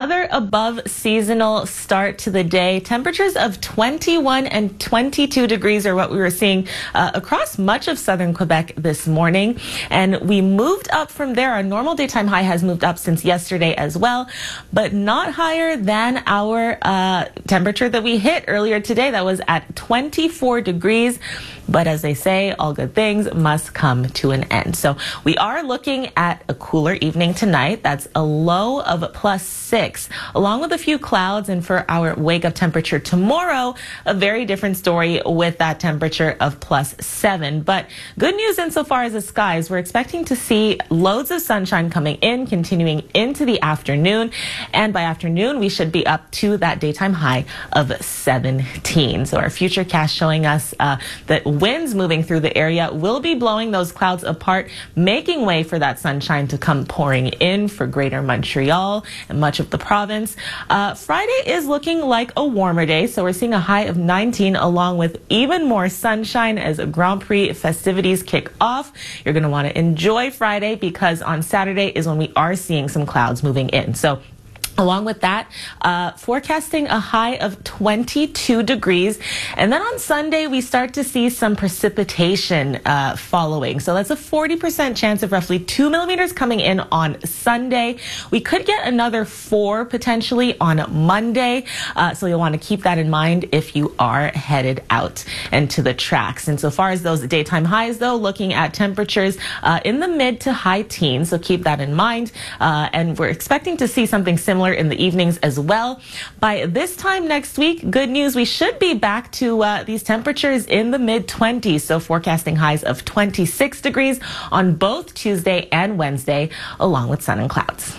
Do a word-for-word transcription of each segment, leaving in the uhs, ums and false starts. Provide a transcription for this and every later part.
another above seasonal start to the day. Temperatures of twenty-one and twenty-two degrees are what we were seeing uh, across much of southern Quebec this morning. And we moved up from there. Our normal daytime high has moved up since yesterday as well, but not higher than our uh, temperature that we hit earlier today. That was at twenty-four degrees. But as they say, all good things must come to an end. So we are looking at a cooler evening tonight. That's a low of plus six, along with a few clouds. And for our wake-up temperature tomorrow, a very different story with that temperature of plus seven. But good news insofar as the skies. We're expecting to see loads of sunshine coming in, continuing into the afternoon. And by afternoon, we should be up to that daytime high of seventeen. So our futurecast showing us uh, that winds moving through the area will be blowing those clouds apart, making way for that sunshine to come pouring in for greater Montreal and much of the province. Uh, Friday is looking like a warmer day, so we're seeing a high of nineteen, along with even more sunshine as Grand Prix festivities kick off. You're going to want to enjoy Friday because on Saturday is when we are seeing some clouds moving in. So along with that, uh, forecasting a high of twenty-two degrees. And then on Sunday, we start to see some precipitation uh, following. So that's a forty percent chance of roughly two millimeters coming in on Sunday. We could get another four potentially on Monday. Uh, so you'll want to keep that in mind if you are headed out and to the tracks. And so far as those daytime highs, though, looking at temperatures uh, in the mid to high teens. So keep that in mind. Uh, and we're expecting to see something similar in the evenings as well. By this time next week, good news, we should be back to uh, these temperatures in the mid twenties. So forecasting highs of twenty-six degrees on both Tuesday and Wednesday, along with sun and clouds.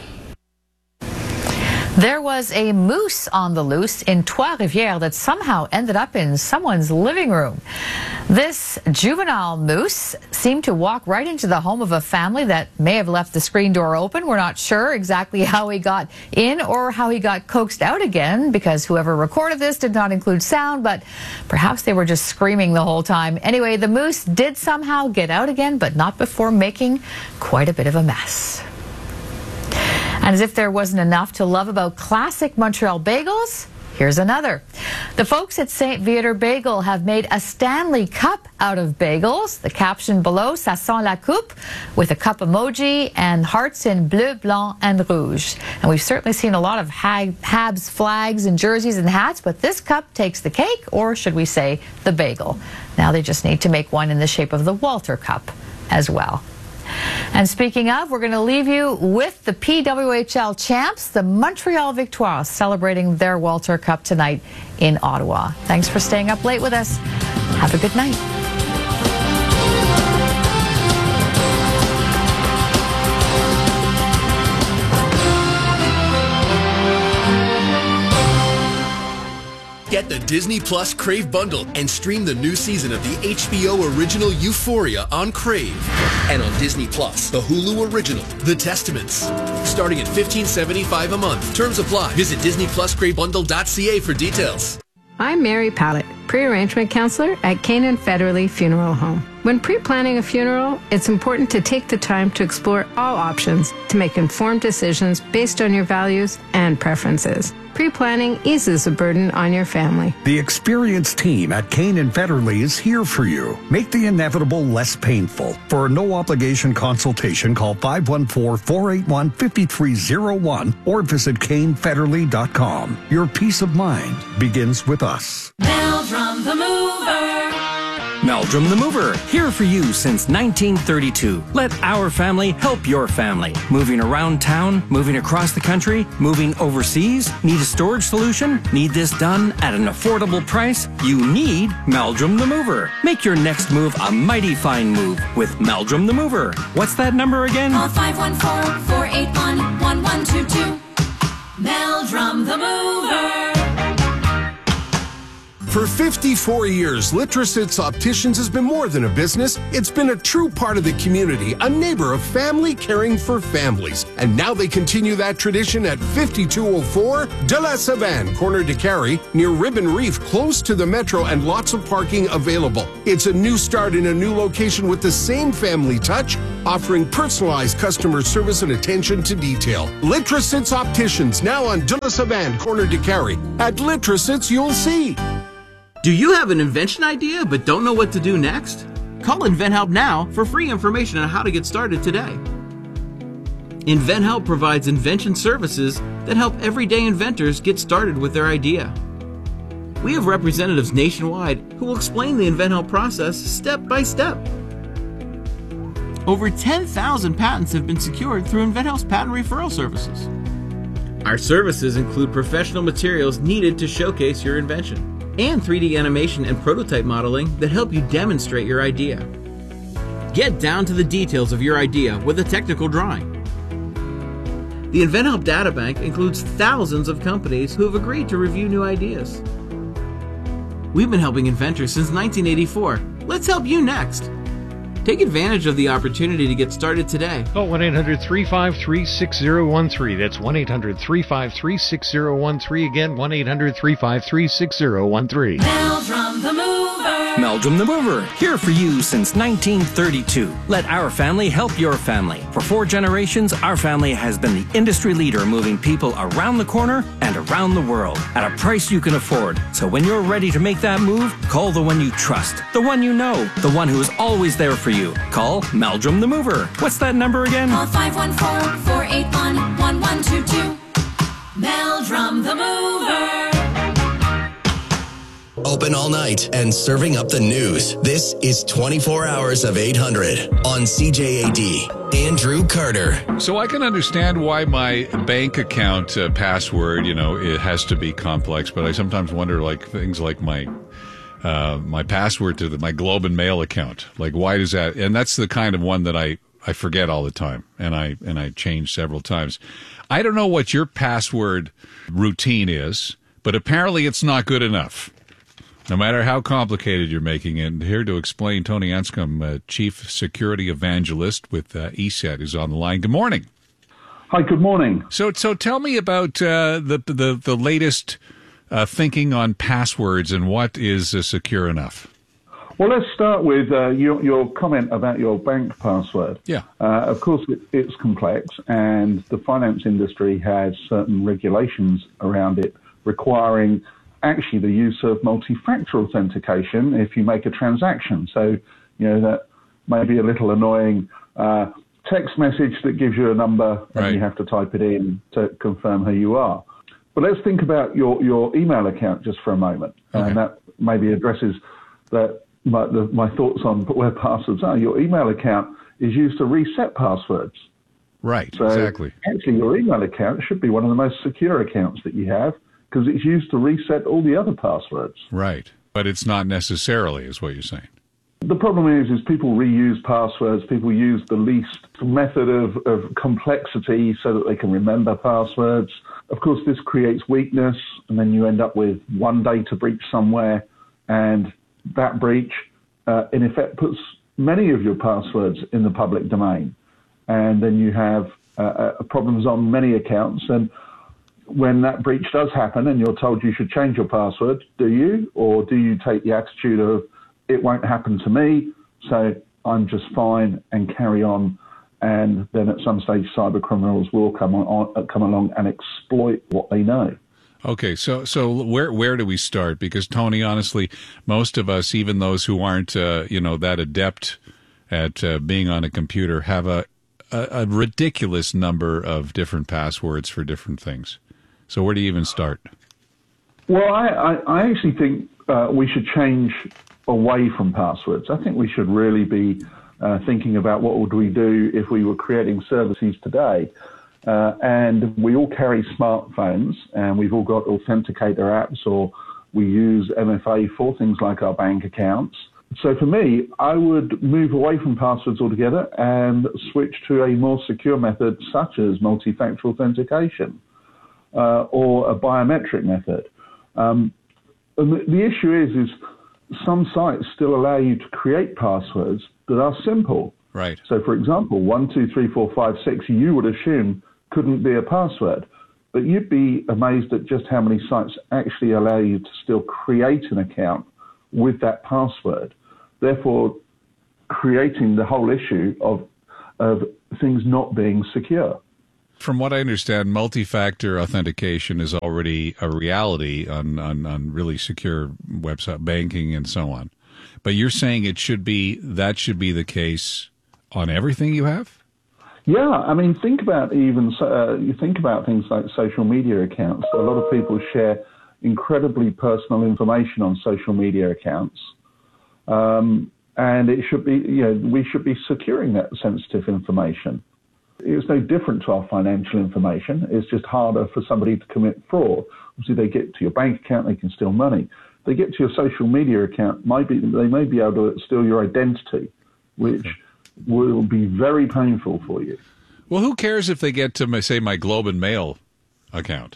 There was a moose on the loose in Trois-Rivières that somehow ended up in someone's living room. This juvenile moose seemed to walk right into the home of a family that may have left the screen door open. We're not sure exactly how he got in or how he got coaxed out again, because whoever recorded this did not include sound, but perhaps they were just screaming the whole time. Anyway, the moose did somehow get out again, but not before making quite a bit of a mess. And as if there wasn't enough to love about classic Montreal bagels, here's another. The folks at Saint Viateur Bagel have made a Stanley Cup out of bagels. The caption below, "Ça sent la coupe," with a cup emoji and hearts in bleu, blanc, and rouge. And we've certainly seen a lot of Habs flags and jerseys and hats, but this cup takes the cake, or should we say the bagel. Now they just need to make one in the shape of the Walter Cup as well. And speaking of, we're going to leave you with the P W H L champs, the Montreal Victoires, celebrating their Walter Cup tonight in Ottawa. Thanks for staying up late with us. Have a good night. Get the Disney Plus Crave bundle and stream the new season of the H B O original Euphoria on Crave. And on Disney Plus, the Hulu original, The Testaments. Starting at fifteen seventy-five a month. Terms apply. Visit disney plus crave bundle dot c a for details. I'm Mary Pallett, pre-arrangement counselor at Canaan Federally Funeral Home. When pre-planning a funeral, it's important to take the time to explore all options to make informed decisions based on your values and preferences. Pre-planning eases the burden on your family. The experienced team at Canaan Federally is here for you. Make the inevitable less painful. For a no-obligation consultation, call five one four, four eight one, five three zero one or visit cane federally dot com. Your peace of mind begins with us. Meldrum the Mover. Meldrum the Mover, here for you since nineteen thirty-two. Let our family help your family. Moving around town, moving across the country, moving overseas. Need a storage solution? Need this done at an affordable price? You need Meldrum the Mover. Make your next move a mighty fine move with Meldrum the Mover. What's that number again? Call five one four, four eight one, one one two two. Meldrum the Mover. For fifty-four years, Litrositz Opticians has been more than a business. It's been a true part of the community, a neighbor of family caring for families. And now they continue that tradition at fifty-two oh four De La Savane, corner de Carrie, near Ribbon Reef, close to the metro and lots of parking available. It's a new start in a new location with the same family touch, offering personalized customer service and attention to detail. Litrasits Opticians, now on De La Savane, corner de Carry. At Litrasits, you'll see. Do you have an invention idea but don't know what to do next? Call InventHelp now for free information on how to get started today. InventHelp provides invention services that help everyday inventors get started with their idea. We have representatives nationwide who will explain the InventHelp process step by step. Over ten thousand patents have been secured through InventHelp's patent referral services. Our services include professional materials needed to showcase your invention, and three D animation and prototype modeling that help you demonstrate your idea. Get down to the details of your idea with a technical drawing. The InventHelp Databank includes thousands of companies who have agreed to review new ideas. We've been helping inventors since nineteen eighty-four. Let's help you next. Take advantage of the opportunity to get started today. Call one eight hundred, three five three, six zero one three. That's one eight hundred, three five three, six zero one three. Again, one eight hundred, three five three, six zero one three. Meldrum the Mover. Meldrum the Mover, here for you since nineteen thirty-two. Let our family help your family. For four generations, our family has been the industry leader moving people around the corner and around the world at a price you can afford. So when you're ready to make that move, call the one you trust, the one you know, the one who is always there for you. Call Meldrum the Mover. What's that number again? Call five one four, four eight one, one one two two. Meldrum the Mover. Open all night and serving up the news. This is twenty-four hours of eight hundred on C J A D. Andrew Carter. So I can understand why my bank account uh, password, you know, it has to be complex, but I sometimes wonder, like, things like my uh, my password to the, my Globe and Mail account. Like, why does that? And that's the kind of one that I, I forget all the time, and I and I change several times. I don't know what your password routine is, but apparently it's not good enough. No matter how complicated you're making it. And here to explain, Tony Anscombe, uh, Chief Security Evangelist with uh, E S E T, is on the line. Good morning. Hi, good morning. So so tell me about uh, the, the, the latest uh, thinking on passwords and what is uh, secure enough. Well, let's start with uh, your, your comment about your bank password. Yeah. Uh, of course, it, it's complex, and the finance industry has certain regulations around it requiring actually the use of multi-factor authentication if you make a transaction. So, you know, that may be a little annoying uh, text message that gives you a number and right. you have to type it in to confirm who you are. But let's think about your, your email account just for a moment. Okay. And that maybe addresses that my, the, my thoughts on where passwords are. Your email account is used to reset passwords. Right, so exactly. Actually, your email account should be one of the most secure accounts that you have, because it's used to reset all the other passwords. Right. But it's not necessarily, is what you're saying. The problem is, is people reuse passwords. People use the least method of, of complexity so that they can remember passwords. Of course, this creates weakness, and then you end up with one data breach somewhere, and that breach, uh, in effect, puts many of your passwords in the public domain. And then you have uh, uh, problems on many accounts, and when that breach does happen and you're told you should change your password, do you? Or do you take the attitude of, it won't happen to me, so I'm just fine, and carry on? And then at some stage, cyber criminals will come on, come along and exploit what they know. Okay, so so where where do we start? Because, Tony, honestly, most of us, even those who aren't, uh, you know, that adept at uh, being on a computer, have a, a, a ridiculous number of different passwords for different things. So where do you even start? Well, I, I, I actually think uh, we should change away from passwords. I think we should really be uh, thinking about what would we do if we were creating services today. Uh, and we all carry smartphones, and we've all got authenticator apps, or we use M F A for things like our bank accounts. So for me, I would move away from passwords altogether and switch to a more secure method such as multi-factor authentication. Uh, or a biometric method. Um, and the, the issue is, is some sites still allow you to create passwords that are simple. Right. So, for example, one, two, three, four, five, six, you would assume couldn't be a password. But you'd be amazed at just how many sites actually allow you to still create an account with that password. Therefore, creating the whole issue of of things not being secure. From what I understand, multi-factor authentication is already a reality on, on, on really secure website banking and so on. But you're saying it should be that should be the case on everything you have? Yeah, I mean, think about even uh, you think about things like social media accounts. A lot of people share incredibly personal information on social media accounts, um, and it should be, you know, we should be securing that sensitive information. It's no different to our financial information. It's just harder for somebody to commit fraud. Obviously, they get to your bank account, they can steal money. They get to your social media account, might be, they may be able to steal your identity, which will be very painful for you. Well, who cares if they get to, say, my Globe and Mail account?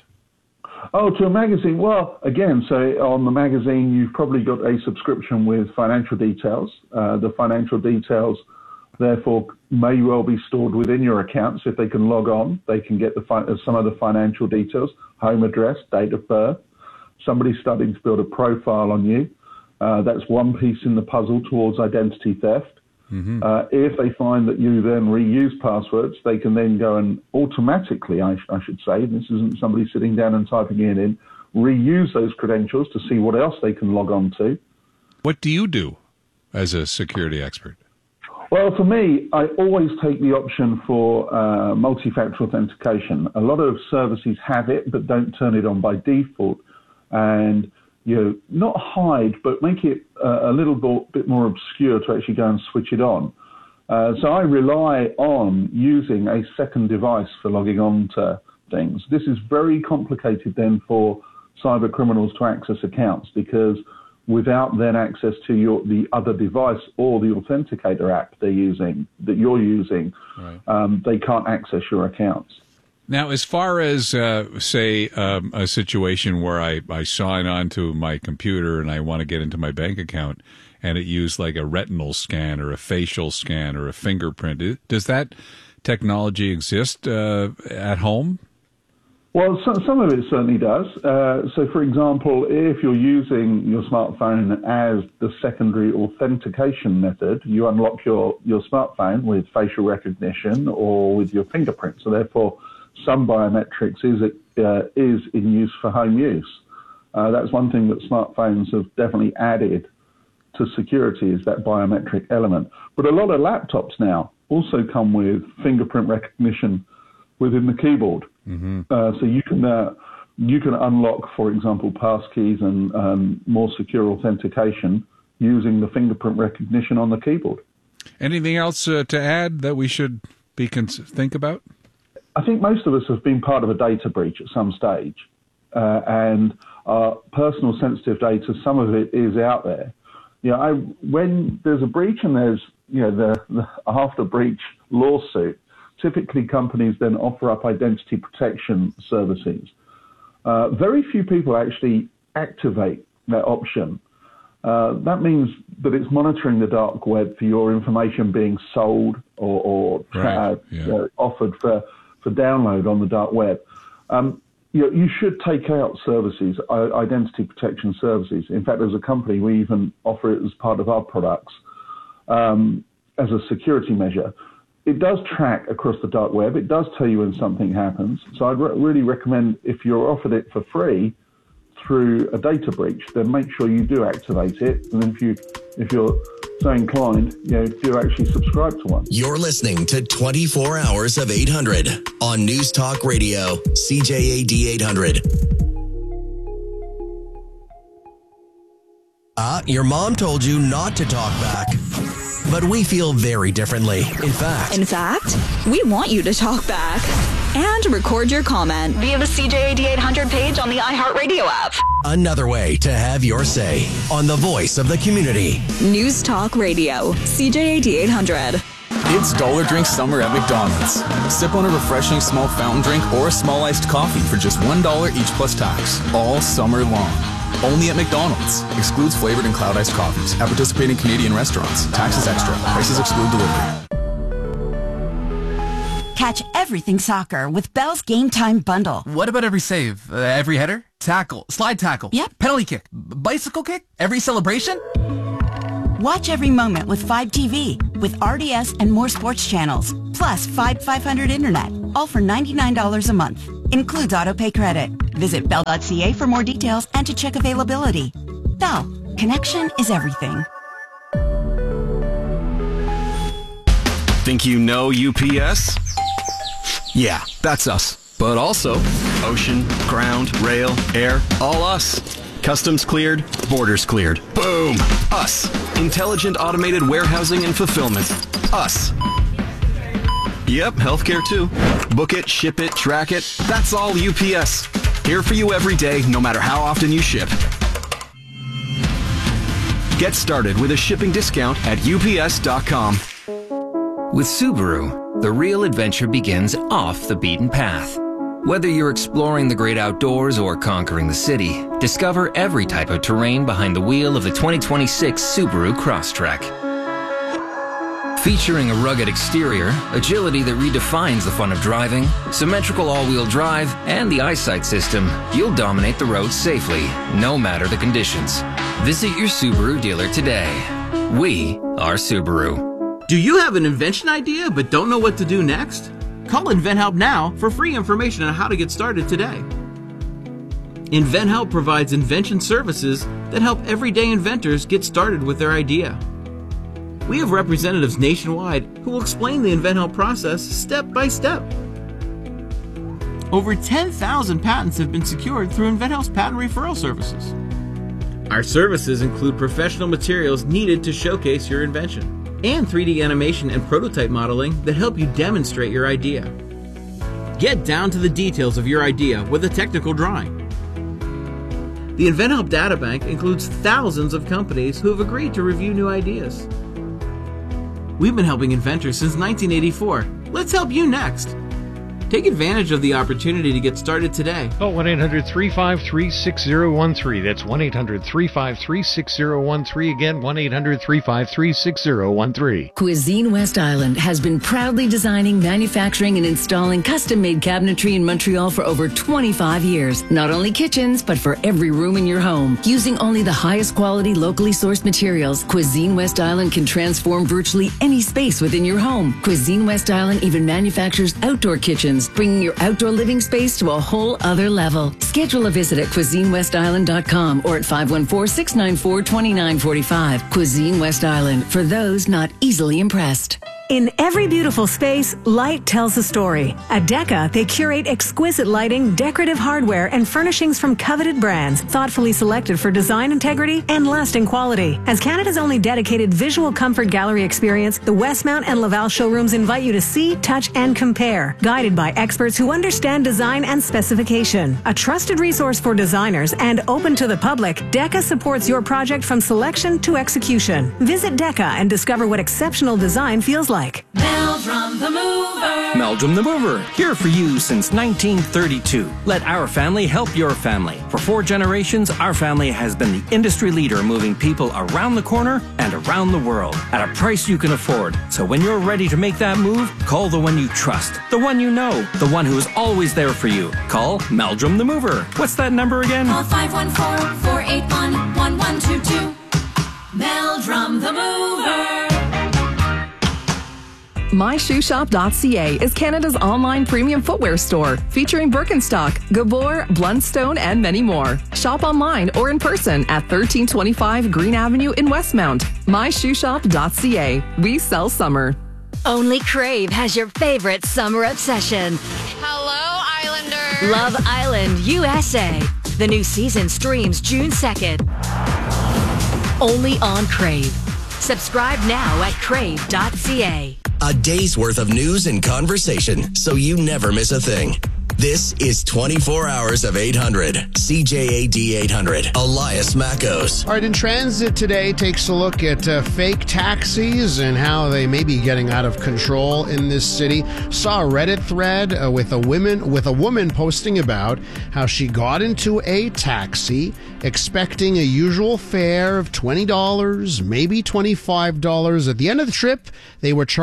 Oh, to a magazine. Well, again, so on the magazine, you've probably got a subscription with financial details. Uh, the financial details, therefore, may well be stored within your accounts. If they can log on, they can get the fi- some of the financial details, home address, date of birth. Somebody's starting to build a profile on you. Uh, that's one piece in the puzzle towards identity theft. Mm-hmm. Uh, if they find that you then reuse passwords, they can then go and automatically, I, sh- I should say, this isn't somebody sitting down and typing it in, reuse those credentials to see what else they can log on to. What do you do as a security expert? Well, for me, I always take the option for uh, multi-factor authentication. A lot of services have it, but don't turn it on by default. And you know, not hide, but make it uh, a little bit, bit more obscure to actually go and switch it on. Uh, so I rely on using a second device for logging on to things. This is very complicated then for cyber criminals to access accounts, because without then access to your the other device or the authenticator app they're using, that you're using, right. um, they can't access your accounts. Now, as far as, uh, say, um, a situation where I, I sign on to my computer and I want to get into my bank account and it used like a retinal scan or a facial scan or a fingerprint, does that technology exist uh, at home? Well, so, some of it certainly does. Uh, so, for example, if you're using your smartphone as the secondary authentication method, you unlock your, your smartphone with facial recognition or with your fingerprint. So, therefore, some biometrics is uh, is in use for home use. Uh, that's one thing that smartphones have definitely added to security, is that biometric element. But a lot of laptops now also come with fingerprint recognition within the keyboard. Mm-hmm. Uh, so you can uh, you can unlock, for example, passkeys and um, more secure authentication using the fingerprint recognition on the keyboard. Anything else uh, to add that we should be cons- think about? I think most of us have been part of a data breach at some stage, uh, and our personal sensitive data, some of it is out there. You know, I, when there's a breach and there's, you know, the, the after breach lawsuit, typically companies then offer up identity protection services. Uh, very few people actually activate that option. Uh, that means that it's monitoring the dark web for your information being sold or, or right. uh, yeah. uh, offered for for download on the dark web. Um, you know, you should take out services, identity protection services. In fact, as a company, we even offer it as part of our products um, as a security measure. It does track across the dark web. It does tell you when something happens. So I'd re- really recommend, if you're offered it for free through a data breach, then make sure you do activate it. And if you, if you're so inclined, you know, do actually subscribe to one. You're listening to twenty-four hours of eight hundred on News Talk Radio, C J A D eight hundred. Ah, uh, your mom told you not to talk back. But we feel very differently. In fact. In fact, we want you to talk back and record your comment via the C J A D eight hundred page on the iHeartRadio app. Another way to have your say on the voice of the community. News Talk Radio, C J A D eight hundred. It's Dollar Drink Summer at McDonald's. Sip on a refreshing small fountain drink or a small iced coffee for just one dollar each plus tax, all summer long. Only at McDonald's. Excludes flavored and cloud iced coffees at participating Canadian restaurants. Taxes extra. Prices exclude delivery. Catch everything soccer with Bell's Game Time Bundle. What about every save? Uh, every header? Tackle? Slide tackle? Yep. Penalty kick? B- bicycle kick? Every celebration? Watch every moment with Fibe T V. with R D S and more sports channels, plus five five hundred internet, all for ninety-nine dollars a month. Includes autopay credit. Visit bell dot c a for more details and to check availability. Bell, connection is everything. Think you know U P S? Yeah, that's us. But also ocean, ground, rail, air, all us. Customs cleared, borders cleared. Boom! Us. Intelligent automated warehousing and fulfillment. Us. Yep, healthcare too. Book it, ship it, track it. That's all U P S. Here for you every day, no matter how often you ship. Get started with a shipping discount at U P S dot com. With Subaru, the real adventure begins off the beaten path. Whether you're exploring the great outdoors or conquering the city, discover every type of terrain behind the wheel of the twenty twenty-six Subaru Crosstrek. Featuring a rugged exterior, agility that redefines the fun of driving, symmetrical all-wheel drive, and the eyesight system, you'll dominate the road safely, no matter the conditions. Visit your Subaru dealer today. We are Subaru. Do you have an invention idea but don't know what to do next? Call InventHelp now for free information on how to get started today. InventHelp provides invention services that help everyday inventors get started with their idea. We have representatives nationwide who will explain the InventHelp process step by step. Over ten thousand patents have been secured through InventHelp's patent referral services. Our services include professional materials needed to showcase your invention, and three D animation and prototype modeling that help you demonstrate your idea. Get down to the details of your idea with a technical drawing. The InventHelp Databank includes thousands of companies who have agreed to review new ideas. We've been helping inventors since nineteen eighty-four. Let's help you next. Take advantage of the opportunity to get started today. Call one eight hundred three five three six zero one three. That's one eight hundred three five three six zero one three. Again, one eight hundred three five three six zero one three. Cuisine West Island has been proudly designing, manufacturing, and installing custom-made cabinetry in Montreal for over twenty-five years. Not only kitchens, but for every room in your home. Using only the highest quality, locally sourced materials, Cuisine West Island can transform virtually any space within your home. Cuisine West Island even manufactures outdoor kitchens, bringing your outdoor living space to a whole other level. Schedule a visit at cuisine west island dot com or at five one four, six nine four, two nine four five. Cuisine West Island, for those not easily impressed. In every beautiful space, light tells a story. At Deca, they curate exquisite lighting, decorative hardware, and furnishings from coveted brands, thoughtfully selected for design integrity and lasting quality. As Canada's only dedicated visual comfort gallery experience, the Westmount and Laval showrooms invite you to see, touch, and compare, guided by experts who understand design and specification. A trusted resource for designers and open to the public, Deca supports your project from selection to execution. Visit Deca and discover what exceptional design feels like. Like. Meldrum the Mover. Meldrum the Mover, here for you since nineteen thirty-two. Let our family help your family. For four generations, our family has been the industry leader moving people around the corner and around the world at a price you can afford. So when you're ready to make that move, call the one you trust, the one you know, the one who is always there for you. Call Meldrum the Mover. What's that number again? Call five one four, four eight one, one one two two. Meldrum the Mover. my shoe shop dot c a is Canada's online premium footwear store, featuring Birkenstock, Gabor, Blundstone, and many more. Shop online or in person at thirteen twenty-five Green Avenue in Westmount. my shoe shop dot c a. We sell summer. Only Crave has your favorite summer obsession. Hello, Islander. Love Island, U S A. The new season streams June second. Only on Crave. Subscribe now at crave dot c a. A day's worth of news and conversation, so you never miss a thing. This is twenty-four hours of eight hundred. C J A D eight hundred. Elias Mackos. All right, In Transit today takes a look at uh, fake taxis and how they may be getting out of control in this city. Saw a Reddit thread uh, with a woman with a woman posting about how she got into a taxi expecting a usual fare of twenty dollars, maybe twenty-five dollars. At the end of the trip, they were charged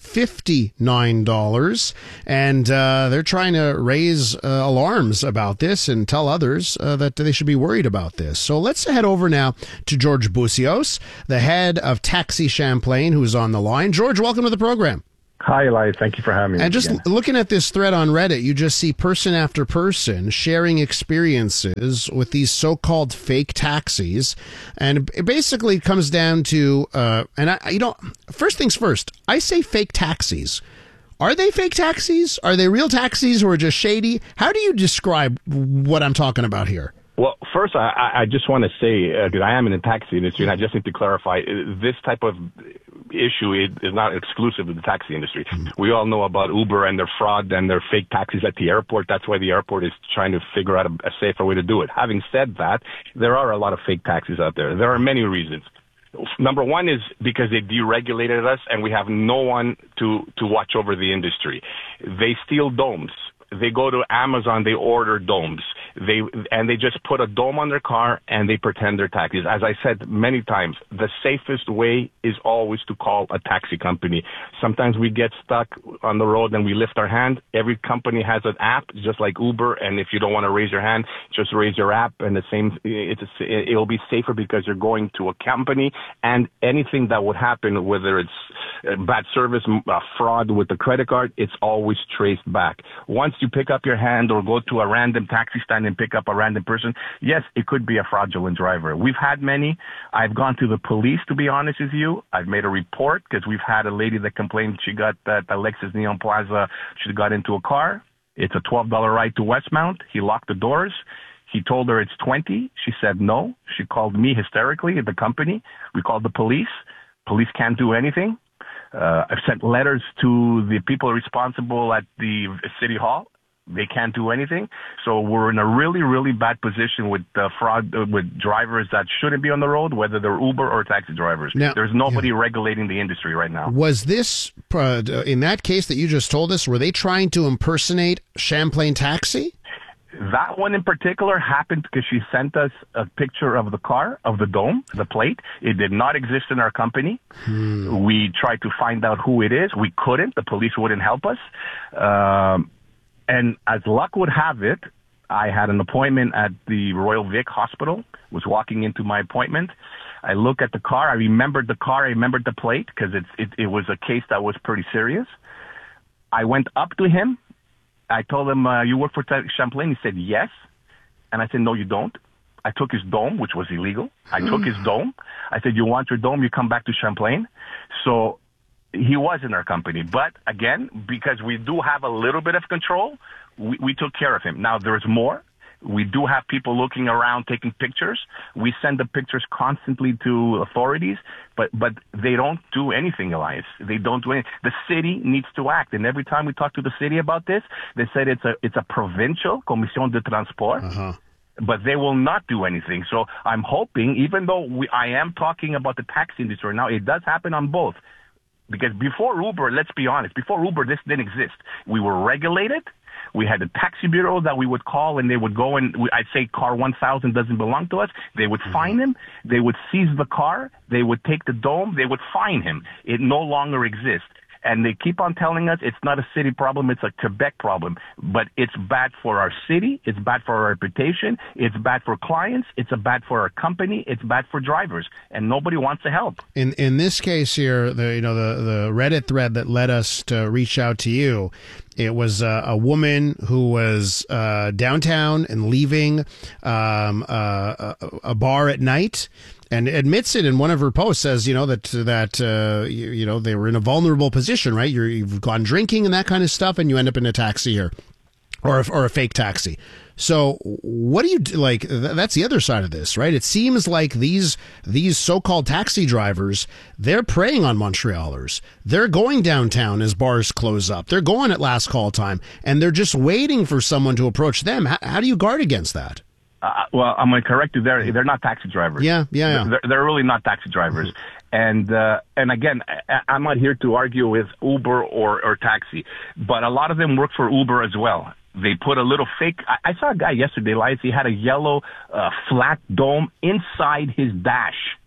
fifty-nine dollars. And uh, they're trying to raise uh, alarms about this and tell others uh, that they should be worried about this. So let's head over now to George Busios, the head of Taxi Champlain, who's on the line. George, welcome to the program. Hi, Elias. Thank you for having me. And just again. looking at this thread on Reddit, you just see person after person sharing experiences with these so-called fake taxis. And it basically comes down to, uh, and I, you know, first things first, I say fake taxis. Are they fake taxis? Are they real taxis or just shady? How do you describe what I'm talking about here? Well, first, I, I just want to say, because uh, I am in the taxi industry, and I just need to clarify, uh, this type of issue is, is not exclusive to the taxi industry. Mm-hmm. We all know about Uber and their fraud and their fake taxis at the airport. That's why the airport is trying to figure out a, a safer way to do it. Having said that, there are a lot of fake taxis out there. There are many reasons. Number one is because they deregulated us, and we have no one to, to watch over the industry. They steal domes. They go to Amazon, they order domes. They and they just put a dome on their car and they pretend they're taxis. As I said many times, the safest way is always to call a taxi company. Sometimes we get stuck on the road and we lift our hand. Every company has an app, just like Uber. And if you don't want to raise your hand, just raise your app. And the same, it's a, it'll be safer because you're going to a company. And anything that would happen, whether it's bad service, uh, fraud with the credit card, it's always traced back. Once you pick up your hand or go to a random taxi stand and pick up a random person, yes, it could be a fraudulent driver. We've had many. I've gone to the police, to be honest with you. I've made a report because we've had a lady that complained she got at Alexis Neon Plaza. She got into a car. It's a twelve dollars ride to Westmount. He locked the doors. He told her it's twenty. She said no. She called me hysterically at the company. We called the police. Police can't do anything. Uh, I've sent letters to the people responsible at the city hall. They can't do anything. So we're in a really, really bad position with uh, fraud, uh, with drivers that shouldn't be on the road, whether they're Uber or taxi drivers. Now, There's nobody yeah. regulating the industry right now. Was this, uh, in that case that you just told us, were they trying to impersonate Champlain Taxi? That one in particular happened because she sent us a picture of the car, of the dome, the plate. It did not exist in our company. Hmm. We tried to find out who it is. We couldn't. The police wouldn't help us. Um, and as luck would have it, I had an appointment at the Royal Vic Hospital, was walking into my appointment. I look at the car. I remembered the car. I remembered the plate because it's, it, it was a case that was pretty serious. I went up to him. I told him, uh, you work for Champlain? He said, yes. And I said, no, you don't. I took his dome, which was illegal. I took his dome. I said, you want your dome? You come back to Champlain. So he was in our company. But again, because we do have a little bit of control, we, we took care of him. Now, there's more. We do have people looking around, taking pictures. We send the pictures constantly to authorities, but but they don't do anything, Elias. They don't do anything. The city needs to act. And every time we talk to the city about this, they said it's a it's a provincial Commission de Transport. Uh-huh. But they will not do anything. So I'm hoping, even though we, I am talking about the taxi industry now, it does happen on both. Because before Uber, let's be honest, before Uber, this didn't exist. We were regulated. We had a taxi bureau that we would call, and they would go and we, I'd say car one thousand doesn't belong to us. They would fine him. They would seize the car. They would take the dome. They would fine him. It no longer exists. And they keep on telling us it's not a city problem, it's a Quebec problem. But it's bad for our city, it's bad for our reputation, it's bad for clients, it's a bad for our company, it's bad for drivers, and nobody wants to help. In in this case here, the you know the, the Reddit thread that led us to reach out to you, it was uh, a woman who was uh, downtown and leaving um, uh, a, a bar at night. And admits it in one of her posts, says, you know, that, that uh, you, you know, they were in a vulnerable position, right? You're, you've gone drinking and that kind of stuff, and you end up in a taxi here, or a, or a fake taxi. So what do you, like, that's the other side of this, right? It seems like these, these so-called taxi drivers, they're preying on Montrealers. They're going downtown as bars close up. They're going at last call time, and they're just waiting for someone to approach them. How, how do you guard against that? Uh, well, I'm going to correct you there. They're not taxi drivers. Yeah, yeah, yeah. They're, they're really not taxi drivers. Mm-hmm. And uh, and again, I, I'm not here to argue with Uber or, or taxi, but a lot of them work for Uber as well. They put a little fake. I, I saw a guy yesterday, Elias. He had a yellow uh, flat dome inside his dash.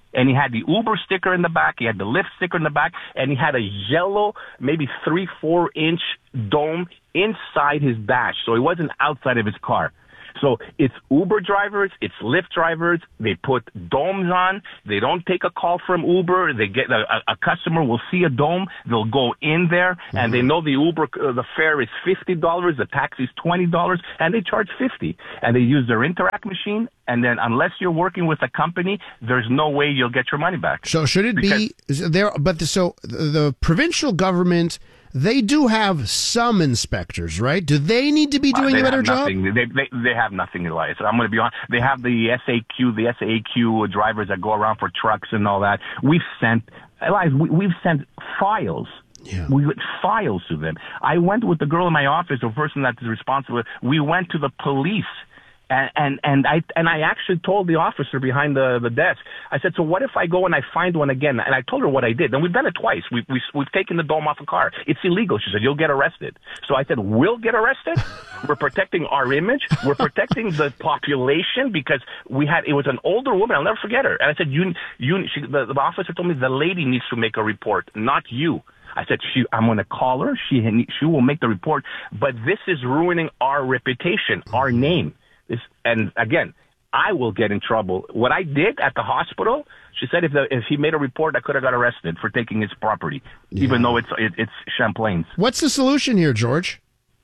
And he had the Uber sticker in the back, he had the Lyft sticker in the back, and he had a yellow, maybe three, four inch dome inside his dash. So it wasn't outside of his car. So it's Uber drivers, it's Lyft drivers. They put domes on. They don't take a call from Uber. They get a, a customer will see a dome. They'll go in there, mm-hmm. and they know the Uber uh, the fare is fifty dollars, the taxi is twenty dollars, and they charge fifty. And they use their Interact machine. And then, unless you're working with a company, there's no way you'll get your money back. So should it because, be there? But the, so the provincial government. They do have some inspectors, right? Do they need to be doing uh, a better job? Nothing. They, they they have nothing, Elias. I'm going to be honest. They have the S A Q, the S A Q drivers that go around for trucks and all that. We've sent, Elias, we, we've sent files. Yeah. We went files to them. I went with the girl in my office, the person that is responsible. We went to the police. And, and and I and I actually told the officer behind the, the desk, I said, so what if I go and I find one again? And I told her what I did. And we've done it twice. We, we, we've taken the dome off a car. It's illegal. She said, you'll get arrested. So I said, we'll get arrested? We're protecting our image. We're protecting the population because we had, it was an older woman. I'll never forget her. And I said, you, you, she, the, the officer told me the lady needs to make a report, not you. I said, she, I'm going to call her. She, she will make the report. But this is ruining our reputation, our name. And again, I will get in trouble. What I did at the hospital, she said if the, if he made a report, I could have got arrested for taking his property, yeah. even though it's it, it's Champlain's. What's the solution here, George?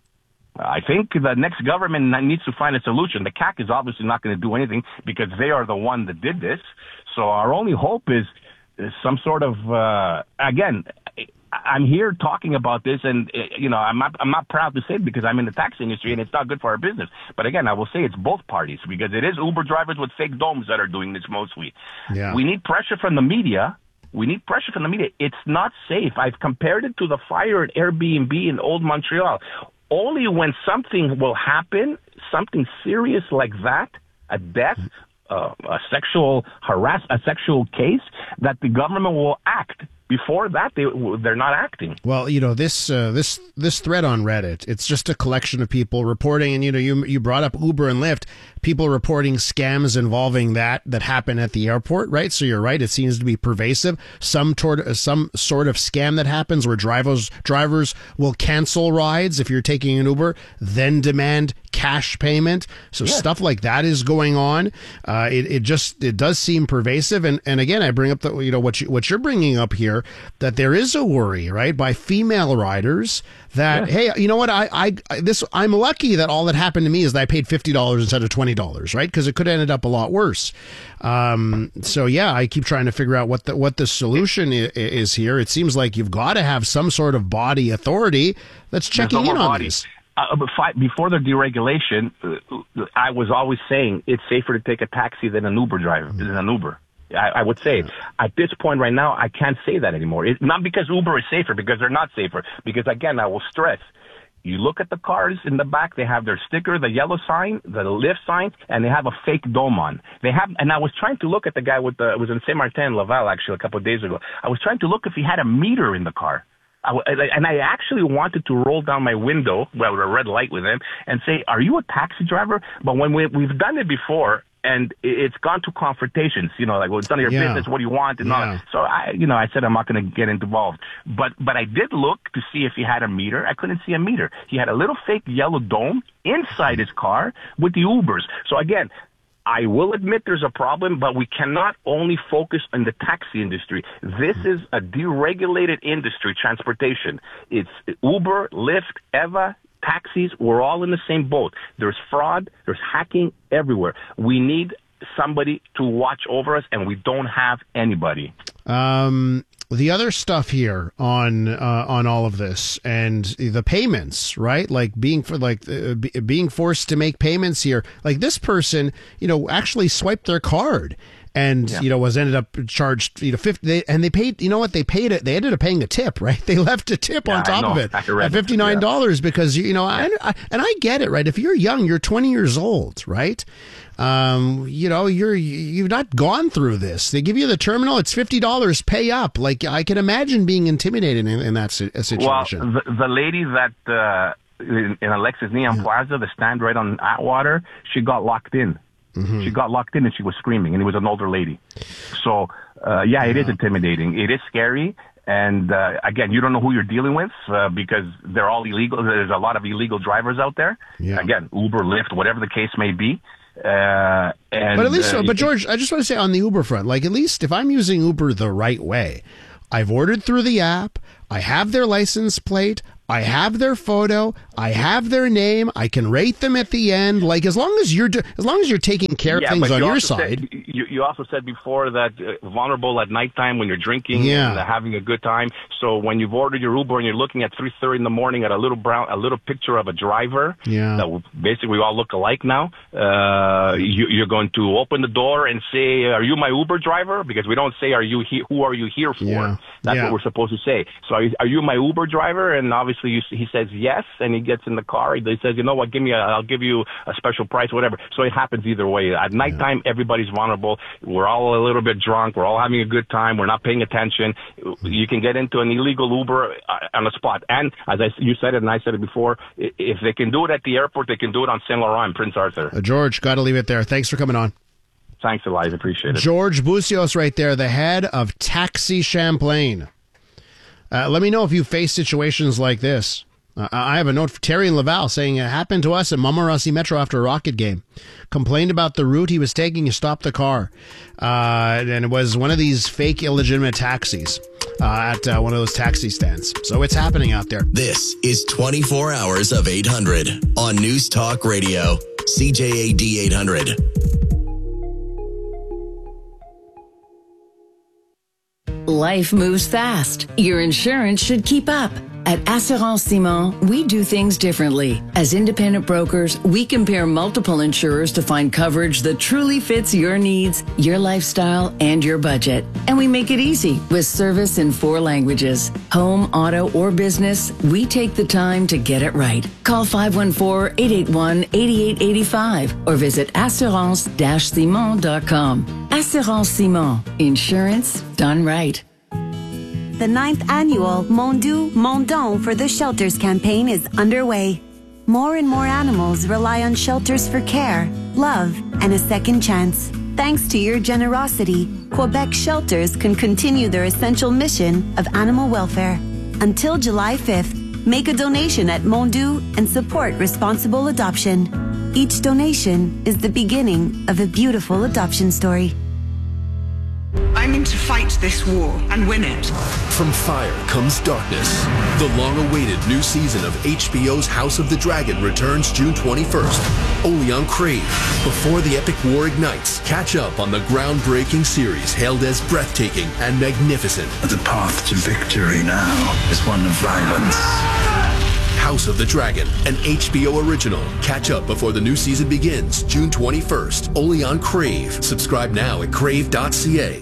I think the next government needs to find a solution. The C A C is obviously not going to do anything because they are the one that did this. So our only hope is, is some sort of, uh, again, I'm here talking about this, and you know, I'm not, I'm not proud to say it because I'm in the taxi industry, and it's not good for our business. But again, I will say it's both parties because it is Uber drivers with fake domes that are doing this mostly. Yeah. We need pressure from the media. We need pressure from the media. It's not safe. I've compared it to the fire at Airbnb in Old Montreal. Only when something will happen, something serious like that, a death, uh, a sexual harass, a sexual case, that the government will act. Before that, they, they're not acting. Well, you know, this uh, this this thread on Reddit, it's just a collection of people reporting, and, you know, you you brought up Uber and Lyft, people reporting scams involving that that happen at the airport, right? So you're right, it seems to be pervasive. Some, toward, some sort of scam that happens where drivers drivers will cancel rides if you're taking an Uber, then demand cash payment. So yeah. Stuff like that is going on. Uh, it, it just, it does seem pervasive. And, and again, I bring up the, you know, what you, what you're bringing up here, that there is a worry, right, by female riders that, yeah. hey, you know what, I, I, this, I'm lucky that all that happened to me is that I paid fifty dollars instead of twenty dollars, right? Because it could have ended up a lot worse. Um, so yeah, I keep trying to figure out what the, what the solution is, is here. It seems like you've got to have some sort of body authority that's checking in on this. Uh, before the deregulation, uh, I was always saying it's safer to take a taxi than an Uber driver, mm-hmm. than an Uber. I, I would say. At this point right now, I can't say that anymore. It's not because Uber is safer, because they're not safer. Because, again, I will stress, you look at the cars in the back, they have their sticker, the yellow sign, the Lyft sign, and they have a fake dome on. They have, and I was trying to look at the guy with the, it was in Saint Martin, Laval, actually, a couple of days ago. I was trying to look if he had a meter in the car. I, and I actually wanted to roll down my window, well, with a red light with him, and say, are you a taxi driver? But when we, we've done it before, and it's gone to confrontations, you know, like, well, it's none of your yeah. business, what do you want, and yeah. all that. So, I, you know, I said I'm not going to get involved. But but I did look to see if he had a meter. I couldn't see a meter. He had a little fake yellow dome inside his car with the Ubers. So, again, I will admit there's a problem, but we cannot only focus on the taxi industry. This is a deregulated industry, transportation. It's Uber, Lyft, Eva, taxis, we're all in the same boat. There's fraud, there's hacking everywhere. We need somebody to watch over us, and we don't have anybody. Um, the other stuff here on uh, on all of this and the payments, right? Like being for like uh, b- being forced to make payments here. Like this person, you know, actually swiped their card. And, yeah. you know, was ended up charged, you know, fifty, they, and they paid, you know what, they paid it, they ended up paying a tip, right? They left a tip yeah, on top of it at fifty-nine dollars yeah. because, you know, I, I, and I get it, right? If you're young, you're twenty years old, right? Um, you know, you're, you've not gone through this. They give you the terminal, it's fifty dollars, pay up. Like, I can imagine being intimidated in, in that situation. Well, the, the lady that, uh, in, in Alexis Neon yeah. Plaza, the stand right on Atwater, she got locked in. Mm-hmm. She got locked in and she was screaming, and it was an older lady. So uh, yeah, it is intimidating. It is scary. And, uh, again, you don't know who you're dealing with, uh, because they're all illegal. There's a lot of illegal drivers out there. Yeah. Again, Uber, Lyft, whatever the case may be. Uh, and, but at least, uh, but George, I just want to say on the Uber front, like at least if I'm using Uber the right way, I've ordered through the app, I have their license plate, I have their photo, I have their name, I can rate them at the end. Like as long as you're do, as long as you're taking care yeah, of things but on you your also side. Said, you, you also said before that uh, vulnerable at nighttime when you're drinking Yeah. and uh, having a good time. So when you've ordered your Uber and you're looking at three thirty in the morning at a little brown, a little picture of a driver Yeah. that basically we all look alike now, uh, you, you're going to open the door and say, "Are you my Uber driver?" Because we don't say, "Are you he- who are you here for?" Yeah. That's Yeah. what we're supposed to say. So are you, are you my Uber driver? And obviously you, he says yes, and he gets in the car. He says, you know what, give me a, I'll give you a special price, whatever. So it happens either way. At nighttime, yeah. everybody's vulnerable. We're all a little bit drunk. We're all having a good time. We're not paying attention. You can get into an illegal Uber on the spot. And as I, you said it and I said it before, if they can do it at the airport, they can do it on Saint Laurent and Prince Arthur. Uh, George, got to leave it there. Thanks for coming on. Thanks, Eliza. Appreciate it. George Busios right there, the head of Taxi Champlain. Uh, let me know if you face situations like this. Uh, I have a note for Terry in Laval saying it happened to us at Montmorency Metro after a Rocket game. Complained about the route he was taking. He stopped the car. Uh, and it was one of these fake illegitimate taxis uh, at uh, one of those taxi stands. So it's happening out there. This is twenty-four hours of eight hundred on News Talk Radio, C J A D eight hundred. Life moves fast. Your insurance should keep up. At Assurance Simon, we do things differently. As independent brokers, we compare multiple insurers to find coverage that truly fits your needs, your lifestyle, and your budget. And we make it easy with service in four languages. Home, auto, or business, we take the time to get it right. Call five one four, eight eight one, eight eight eight five or visit assurance dash simon dot com. Assurance Simon. Insurance done right. The ninth annual Mon Dieu, Mon Don for the Shelters campaign is underway. More and more animals rely on shelters for care, love, and a second chance. Thanks to your generosity, Quebec shelters can continue their essential mission of animal welfare. Until July fifth, make a donation at Mon Dieu and support responsible adoption. Each donation is the beginning of a beautiful adoption story. I'm in to fight this war and win it. From fire comes darkness. The long-awaited new season of H B O's House of the Dragon returns June twenty-first, only on Crave. Before the epic war ignites, catch up on the groundbreaking series hailed as breathtaking and magnificent. The path to victory now is one of violence. House of the Dragon, an H B O original. Catch up before the new season begins June twenty-first, only on Crave. Subscribe now at crave dot c a.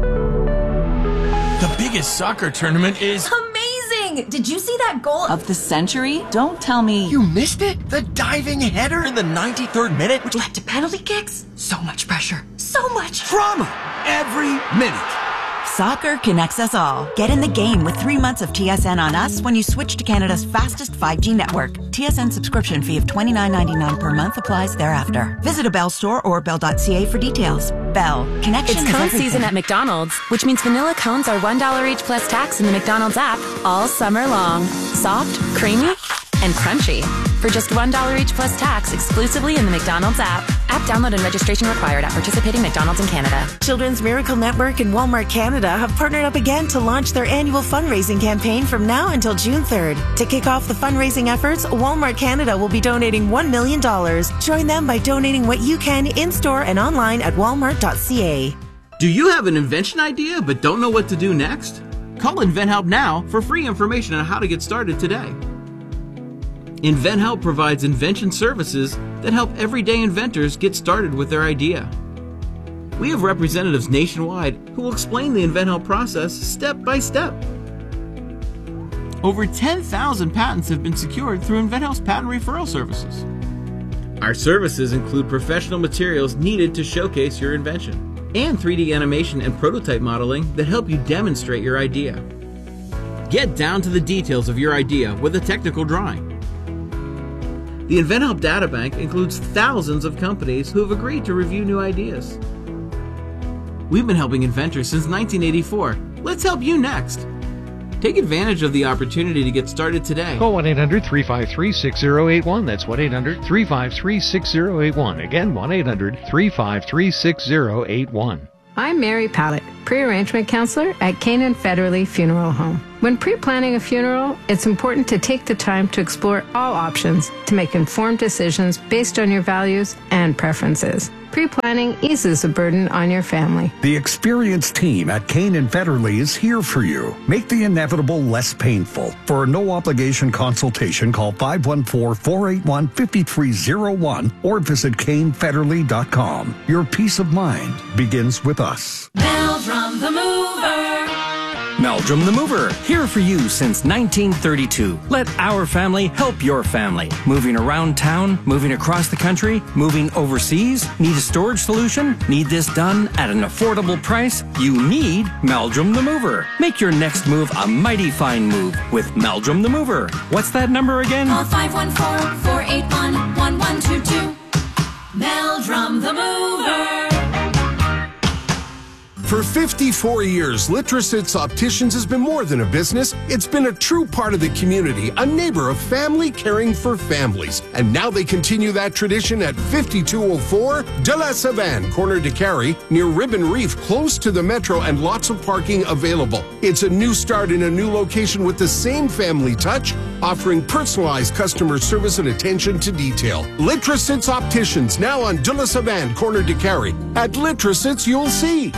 The biggest soccer tournament is amazing! Did you see that goal of the century? Don't tell me you missed it. The diving header in the ninety-third minute, which led to penalty kicks. So much pressure. So much drama every minute. Soccer connects us all. Get in the game with three months of T S N on us when you switch to Canada's fastest five G network. T S N subscription fee of twenty-nine ninety-nine per month applies thereafter. Visit a Bell store or bell dot c a for details. Bell. Connection It's is cone everything. season at McDonald's, which means vanilla cones are one dollar each plus tax in the McDonald's app all summer long. Soft, creamy, and crunchy. For just one dollar each plus tax exclusively in the McDonald's app. App download and registration required at participating McDonald's in Canada. Children's Miracle Network and Walmart Canada have partnered up again to launch their annual fundraising campaign from now until June third. To kick off the fundraising efforts, Walmart Canada will be donating one million dollars. Join them by donating what you can in-store and online at walmart dot c a. Do you have an invention idea but don't know what to do next? Call InventHelp now for free information on how to get started today. InventHelp provides invention services that help everyday inventors get started with their idea. We have representatives nationwide who will explain the InventHelp process step by step. Over ten thousand patents have been secured through InventHelp's patent referral services. Our services include professional materials needed to showcase your invention and three D animation and prototype modeling that help you demonstrate your idea. Get down to the details of your idea with a technical drawing. The InventHelp Databank includes thousands of companies who have agreed to review new ideas. We've been helping inventors since nineteen eighty-four. Let's help you next. Take advantage of the opportunity to get started today. Call one eight hundred three five three six zero eight one. That's one eight hundred three five three six zero eight one. Again, one eight hundred three five three six zero eight one. I'm Mary Pallett, pre-arrangement counselor at Canaan Federally Funeral Home. When pre-planning a funeral, it's important to take the time to explore all options to make informed decisions based on your values and preferences. Pre-planning eases the burden on your family. The experienced team at Canaan Federally is here for you. Make the inevitable less painful. For a no-obligation consultation, call five one four, four eight one, five three zero one or visit Kane Federally dot com. Your peace of mind begins with us. Meldrum the Mover. Meldrum the Mover, here for you since nineteen thirty-two. Let our family help your family. Moving around town, moving across the country, moving overseas? Need a storage solution? Need this done at an affordable price? You need Meldrum the Mover. Make your next move a mighty fine move with Meldrum the Mover. What's that number again? Call five one four, four eight one, one one two two. Meldrum the Mover. For fifty-four years, Litrositz Opticians has been more than a business. It's been a true part of the community, a neighbor of family caring for families. And now they continue that tradition at fifty-two oh four De La Savane, corner de Carey, near Ribbon Reef, close to the metro and lots of parking available. It's a new start in a new location with the same family touch, offering personalized customer service and attention to detail. Litrositz Opticians, now on De La Savane, corner de Carey. At Litrositz, you'll see.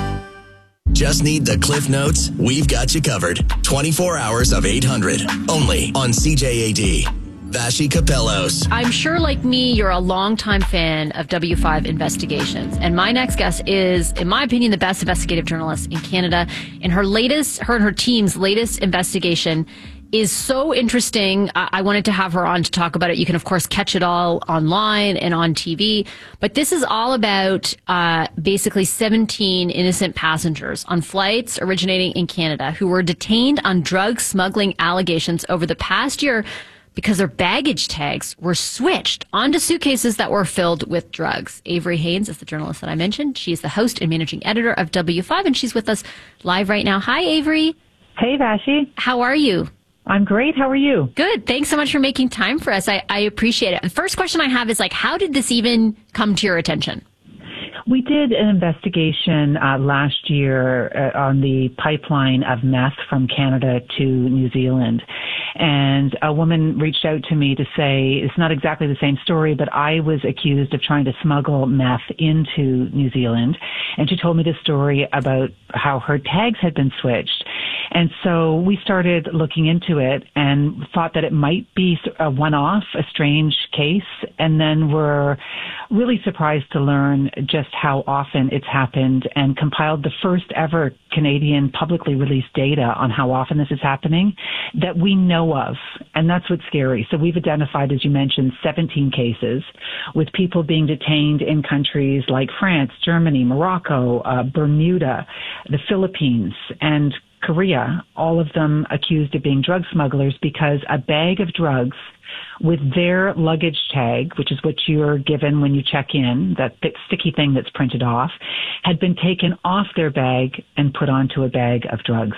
Just need the Cliff Notes? We've got you covered. twenty-four hours of eight hundred. Only on C J A D. Vashi Capellos. I'm sure, like me, you're a longtime fan of W five Investigations. And my next guest is, in my opinion, the best investigative journalist in Canada. And her latest, her and her team's latest investigation is so interesting. I wanted to have her on to talk about it. You can, of course, catch it all online and on T V. But this is all about uh, basically seventeen innocent passengers on flights originating in Canada who were detained on drug smuggling allegations over the past year because their baggage tags were switched onto suitcases that were filled with drugs. Avery Haynes is the journalist that I mentioned. She's the host and managing editor of W five, and she's with us live right now. Hi, Avery. Hey, Vashi. How are you? I'm great. How are you? Good. Thanks so much for making time for us. I, I appreciate it. The first question I have is, like, how did this even come to your attention? We did an investigation uh, last year uh, on the pipeline of meth from Canada to New Zealand. And a woman reached out to me to say, it's not exactly the same story, but I was accused of trying to smuggle meth into New Zealand. And she told me the story about how her tags had been switched. And so we started looking into it and thought that it might be a one-off, a strange case. And then we're really surprised to learn just how often it's happened, and compiled the first ever Canadian publicly released data on how often this is happening that we know of. And that's what's scary. So we've identified, as you mentioned, seventeen cases with people being detained in countries like France, Germany, Morocco, uh, Bermuda, the Philippines, and Korea, all of them accused of being drug smugglers because a bag of drugs with their luggage tag, which is what you're given when you check in, that thick, sticky thing that's printed off, had been taken off their bag and put onto a bag of drugs.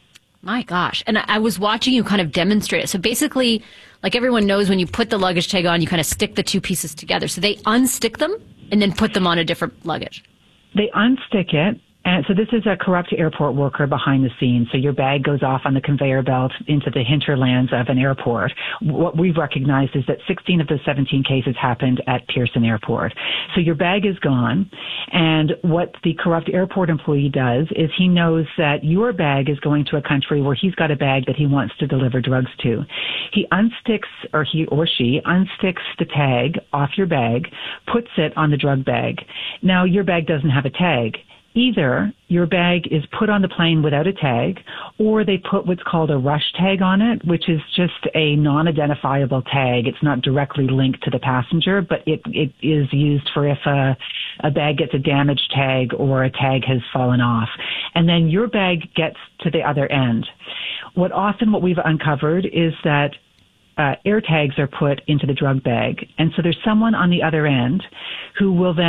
My gosh. And I was watching you kind of demonstrate it. So basically, like everyone knows, when you put the luggage tag on, you kind of stick the two pieces together. So they unstick them and then put them on a different luggage. They unstick it. And so this is a corrupt airport worker behind the scenes. So your bag goes off on the conveyor belt into the hinterlands of an airport. What we've recognized is that sixteen of those seventeen cases happened at Pearson Airport. So your bag is gone. And what the corrupt airport employee does is he knows that your bag is going to a country where he's got a bag that he wants to deliver drugs to. He unsticks, or he or she unsticks the tag off your bag, puts it on the drug bag. Now your bag doesn't have a tag. Either your bag is put on the plane without a tag, or they put what's called a rush tag on it, which is just a non-identifiable tag. It's not directly linked to the passenger, but it, it is used for if a, a bag gets a damaged tag or a tag has fallen off. And then your bag gets to the other end. What often what we've uncovered is that uh, air tags are put into the drug bag. And so there's someone on the other end who will then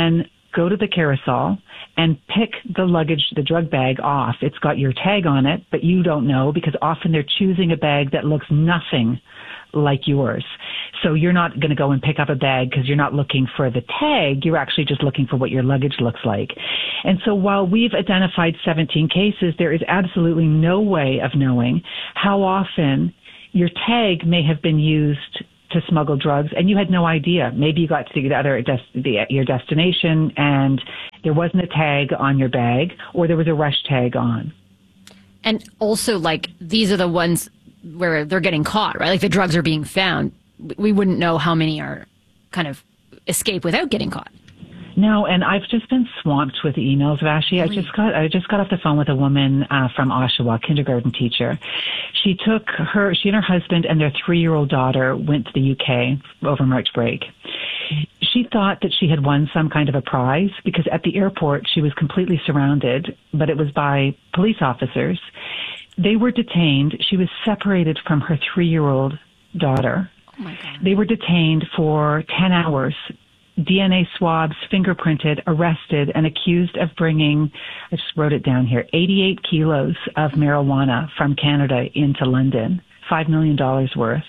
go to the carousel and pick the luggage, the drug bag off. It's got your tag on it, but you don't know because often they're choosing a bag that looks nothing like yours. So you're not going to go and pick up a bag because you're not looking for the tag. You're actually just looking for what your luggage looks like. And so while we've identified seventeen cases, there is absolutely no way of knowing how often your tag may have been used to smuggle drugs, and you had no idea. Maybe you got to the other des- the, your destination, and there wasn't a tag on your bag, or there was a rush tag on. And also, like, these are the ones where they're getting caught, right? Like, the drugs are being found. We wouldn't know how many are kind of escape without getting caught. No, and I've just been swamped with emails, Vashi. I just got I just got off the phone with a woman uh, from Oshawa, kindergarten teacher. She took her, she and her husband and their three-year-old daughter went to the U K over March break. She thought that she had won some kind of a prize because at the airport she was completely surrounded, but it was by police officers. They were detained. She was separated from her three-year-old daughter. Oh my God. They were detained for ten hours. D N A swabs, fingerprinted, arrested, and accused of bringing, I just wrote it down here, eighty-eight kilos of marijuana from Canada into London, five million dollars worth,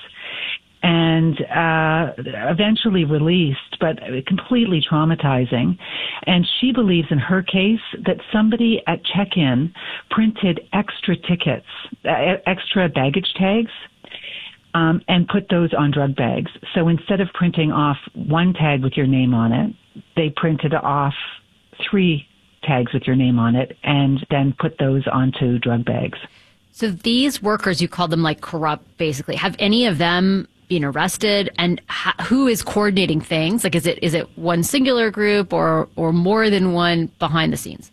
and uh, eventually released, but completely traumatizing. And she believes in her case that somebody at check-in printed extra tickets, uh, extra baggage tags, Um, and put those on drug bags. So instead of printing off one tag with your name on it, they printed off three tags with your name on it and then put those onto drug bags. So these workers, you call them like corrupt, basically. Have any of them been arrested? And ha- who is coordinating things? Like, is it is it one singular group or or more than one behind the scenes?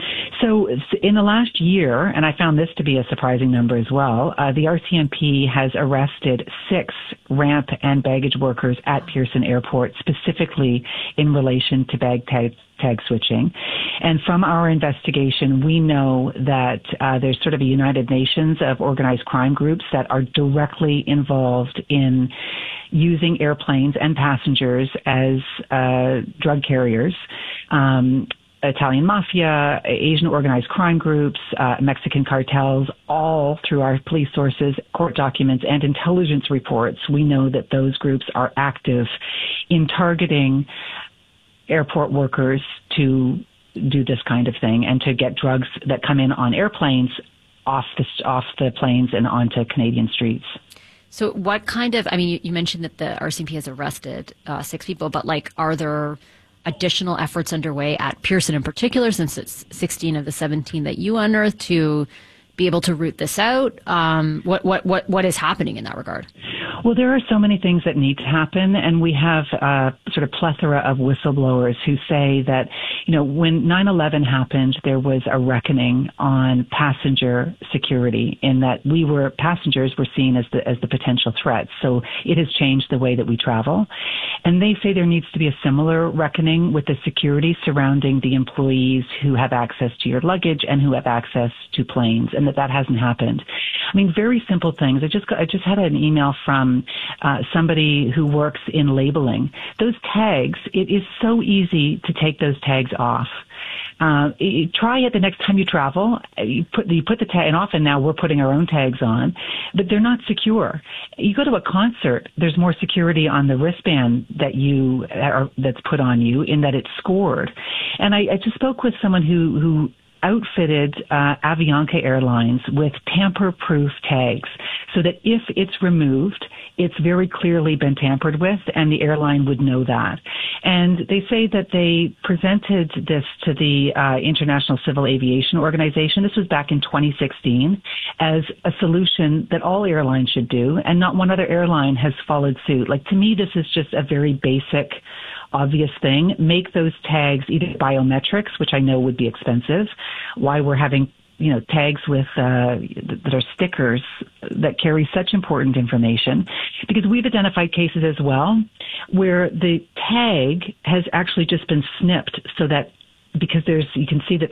So in the last year, and I found this to be a surprising number as well, uh, the R C M P has arrested six ramp and baggage workers at Pearson Airport, specifically in relation to bag tag, tag switching. And from our investigation, we know that uh, there's sort of a United Nations of organized crime groups that are directly involved in using airplanes and passengers as uh, drug carriers. Um, Italian mafia, Asian organized crime groups, uh, Mexican cartels, all through our police sources, court documents, and intelligence reports, we know that those groups are active in targeting airport workers to do this kind of thing and to get drugs that come in on airplanes off the, off the planes and onto Canadian streets. So what kind of, I mean, you, you mentioned that the R C M P has arrested uh, six people, but like, are there additional efforts underway at Pearson in particular, since it's sixteen of the seventeen that you unearthed, to be able to root this out? Um, what, what, what, what is happening in that regard? Well, there are so many things that need to happen, and we have a sort of plethora of whistleblowers who say that, you know, when nine eleven happened, there was a reckoning on passenger security in that we were, passengers were seen as the, as the potential threats. So it has changed the way that we travel. And they say there needs to be a similar reckoning with the security surrounding the employees who have access to your luggage and who have access to planes, and that that hasn't happened. I mean, very simple things. I just got, I just had an email from uh, somebody who works in labeling. Those tags, it is so easy to take those tags off. Uh, you try it the next time you travel. You put you put the tag, and often now we're putting our own tags on, but they're not secure. You go to a concert, there's more security on the wristband that you are, that's put on you, in that it's scored. And I, I just spoke with someone who who. outfitted uh, Avianca Airlines with tamper-proof tags so that if it's removed, it's very clearly been tampered with, and the airline would know that. And they say that they presented this to the uh, International Civil Aviation Organization. This was back in twenty sixteen as a solution that all airlines should do, and not one other airline has followed suit. Like, to me, this is just a very basic, obvious thing. Make those tags either biometrics, which I know would be expensive, why we're having, you know, tags with uh, that are stickers that carry such important information, because we've identified cases as well where the tag has actually just been snipped so that, because there's, you can see that there's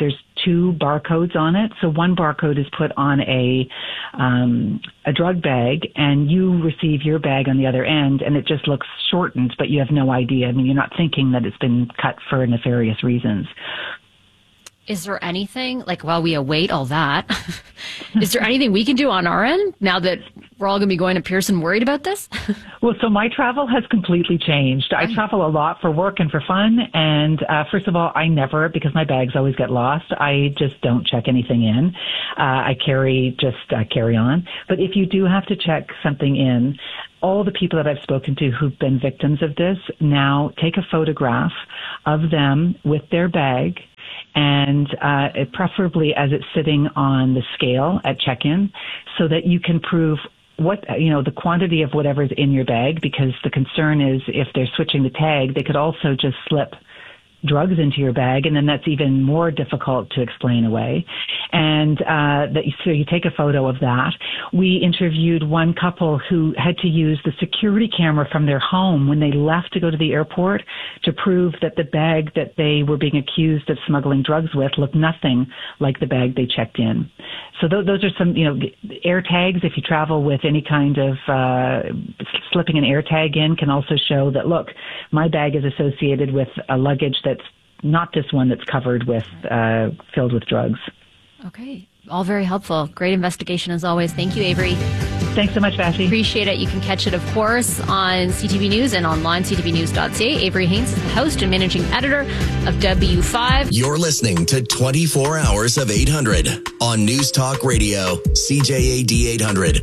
two barcodes on it. So one barcode is put on a um, a drug bag, and you receive your bag on the other end, and it just looks shortened, but you have no idea. I mean, you're not thinking that it's been cut for nefarious reasons. Is there anything, like while we await all that, is there anything we can do on our end now that we're all going to be going to Pearson worried about this? Well, so my travel has completely changed. I travel a lot for work and for fun. And uh, first of all, I never, because my bags always get lost, I just don't check anything in. Uh, I carry, just uh, carry on. But if you do have to check something in, all the people that I've spoken to who've been victims of this now take a photograph of them with their bag, and uh, preferably as it's sitting on the scale at check-in, so that you can prove what, you know, the quantity of whatever's in your bag, because the concern is if they're switching the tag, they could also just slip drugs into your bag, and then that's even more difficult to explain away. And uh, that, so you take a photo of that. We interviewed one couple who had to use the security camera from their home when they left to go to the airport to prove that the bag that they were being accused of smuggling drugs with looked nothing like the bag they checked in. So th- those are some, you know, air tags. If you travel with any kind of uh, slipping an air tag in, can also show that, look, my bag is associated with a luggage that's not this one that's covered with, uh, filled with drugs. Okay. All very helpful. Great investigation as always. Thank you, Avery. Thanks so much, Vassy. Appreciate it. You can catch it, of course, on C T V News and online, c t v news dot c a. Avery Haynes is the host and managing editor of W five. You're listening to twenty-four hours of eight hundred on News Talk Radio, C J A D eight hundred.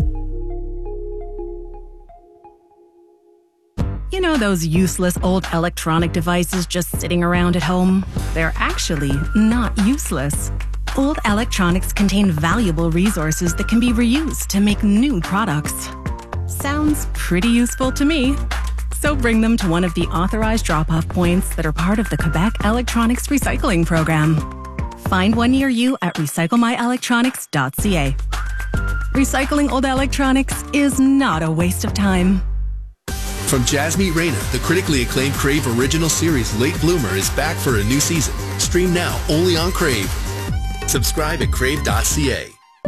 You know those useless old electronic devices just sitting around at home? They're actually not useless. Old electronics contain valuable resources that can be reused to make new products. Sounds pretty useful to me. So bring them to one of the authorized drop-off points that are part of the Quebec Electronics Recycling Program. Find one near you at recycle my electronics dot c a. Recycling old electronics is not a waste of time. From Jasmine Reyna, the critically acclaimed Crave original series Late Bloomer is back for a new season. Stream now only on Crave. Subscribe at crave dot c a.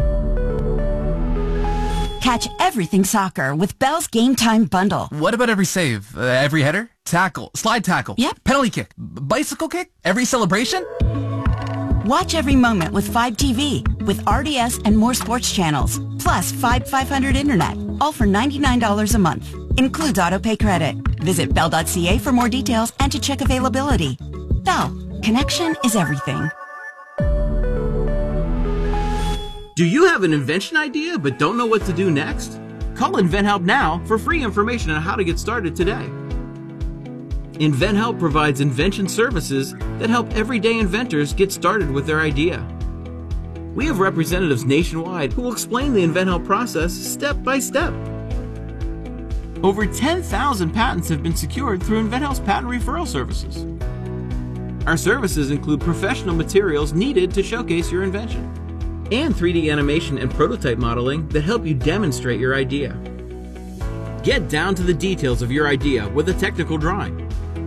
Catch everything soccer with Bell's Game Time Bundle. What about every save? Uh, every header? Tackle? Slide tackle? Yep. Penalty kick? B- bicycle kick? Every celebration? Watch every moment with five T V with R D S and more sports channels. Plus five five hundred internet. All for ninety-nine dollars a month. Includes autopay credit. Visit bell dot c a for more details and to check availability. Bell. Connection is everything. Do you have an invention idea but don't know what to do next? Call InventHelp now for free information on how to get started today. InventHelp provides invention services that help everyday inventors get started with their idea. We have representatives nationwide who will explain the InventHelp process step by step. Over ten thousand patents have been secured through InventHelp's patent referral services. Our services include professional materials needed to showcase your invention, and three D animation and prototype modeling that help you demonstrate your idea. Get down to the details of your idea with a technical drawing.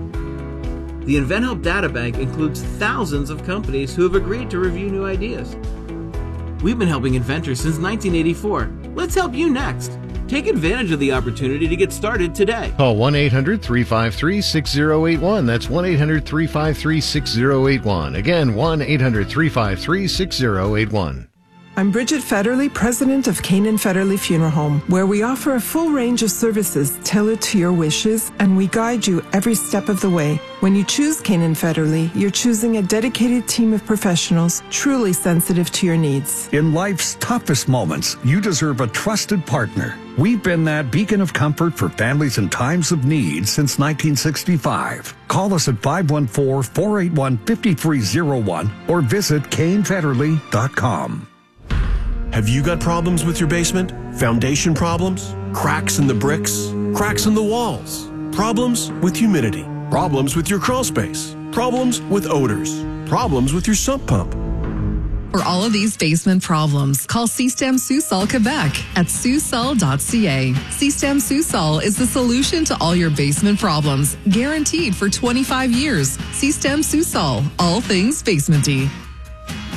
The InventHelp Data Bank includes thousands of companies who have agreed to review new ideas. We've been helping inventors since nineteen eighty-four. Let's help you next. Take advantage of the opportunity to get started today. Call one eight hundred three five three six zero eight one. That's one eight hundred three five three six zero eight one. Again, one eight hundred three five three six zero eight one. I'm Bridget Federley, president of Canaan Federley Funeral Home, where we offer a full range of services tailored to your wishes, and we guide you every step of the way. When you choose Canaan Federley, you're choosing a dedicated team of professionals truly sensitive to your needs. In life's toughest moments, you deserve a trusted partner. We've been that beacon of comfort for families in times of need since nineteen sixty-five. Call us at five one four, four eight one, five three zero one or visit kane federley dot com. Have you got problems with your basement? Foundation problems? Cracks in the bricks? Cracks in the walls? Problems with humidity? Problems with your crawl space? Problems with odors? Problems with your sump pump? For all of these basement problems, call Système Sous-Sol Quebec at sous sol dot c a. Système Sous-Sol is the solution to all your basement problems, guaranteed for twenty-five years. Système Sous-Sol, all things basementy.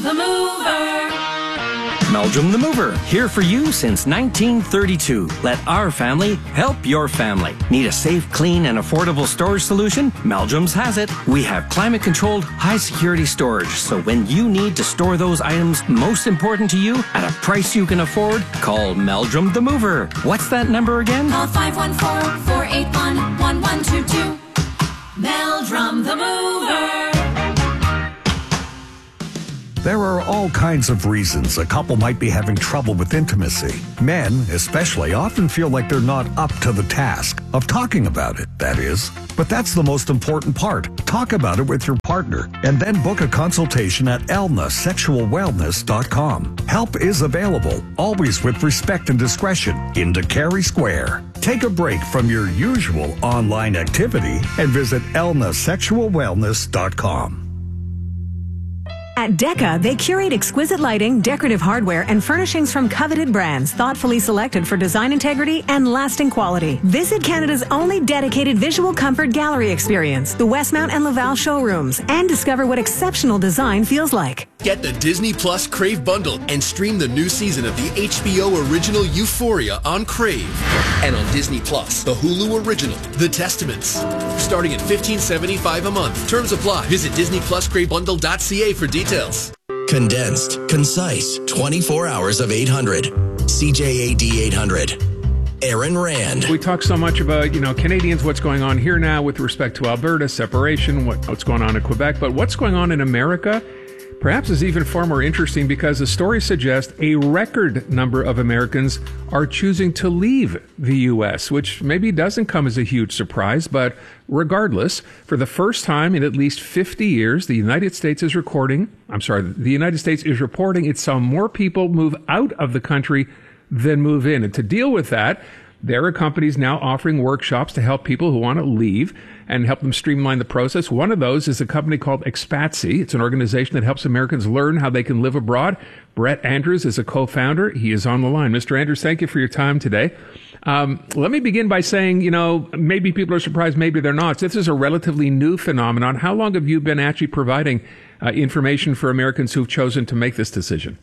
the Mover. Meldrum the Mover, here for you since nineteen thirty-two. Let our family help your family. Need a safe, clean, and affordable storage solution? Meldrum's has it. We have climate-controlled, high-security storage, so when you need to store those items most important to you at a price you can afford, call Meldrum the Mover. What's that number again? Call five one four, four eight one, one one two two. Meldrum the Mover. There are all kinds of reasons a couple might be having trouble with intimacy. Men, especially, often feel like they're not up to the task of talking about it, that is. But that's the most important part. Talk about it with your partner and then book a consultation at elna sexual wellness dot com. Help is available, always with respect and discretion, in Cary Square. Take a break from your usual online activity and visit elna sexual wellness dot com. At Deca, they curate exquisite lighting, decorative hardware, and furnishings from coveted brands, thoughtfully selected for design integrity and lasting quality. Visit Canada's only dedicated visual comfort gallery experience, the Westmount and Laval showrooms, and discover what exceptional design feels like. Get the Disney Plus Crave bundle and stream the new season of the H B O original Euphoria on Crave. And on Disney Plus, the Hulu original, The Testaments. Starting at fifteen seventy-five a month. Terms apply. Visit disney plus crave bundle dot c a for details. Condensed, concise, twenty-four hours of eight hundred. C J A D eight hundred. Aaron Rand. We talk so much about, you know, Canadians, what's going on here now with respect to Alberta, separation, what, what's going on in Quebec, but what's going on in America perhaps is even far more interesting because the story suggests a record number of Americans are choosing to leave the U S, which maybe doesn't come as a huge surprise, but regardless, for the first time in at least fifty years, the United States is recording, I'm sorry, the United States is reporting it saw more people move out of the country than move in. And to deal with that, there are companies now offering workshops to help people who want to leave and help them streamline the process. One of those is a company called Expatsy. It's an organization that helps Americans learn how they can live abroad. Brett Andrews is a co-founder. He is on the line. Mister Andrews, thank you for your time today. Um, let me begin by saying, you know, maybe people are surprised, maybe they're not. This is a relatively new phenomenon. How long have you been actually providing uh, information for Americans who've chosen to make this decision?